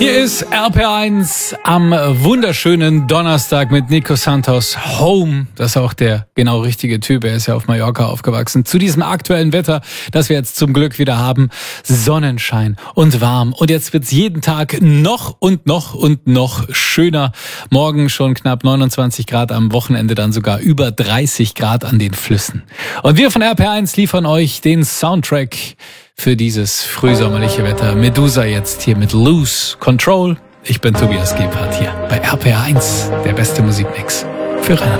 Hier ist RPR1 am wunderschönen Donnerstag mit Nico Santos Home. Das ist auch der genau richtige Typ. Er ist ja auf Mallorca aufgewachsen. Zu diesem aktuellen Wetter, das wir jetzt zum Glück wieder haben. Sonnenschein und warm. Und jetzt wird's jeden Tag noch schöner. Morgen schon knapp 29 Grad, am Wochenende dann sogar über 30 Grad an den Flüssen. Und wir von RPR1 liefern euch den Soundtrack für dieses frühsommerliche Wetter. Medusa jetzt hier mit Lose Control. Ich bin Tobias Gebhardt hier bei RPR1, der beste Musikmix für Rheinland.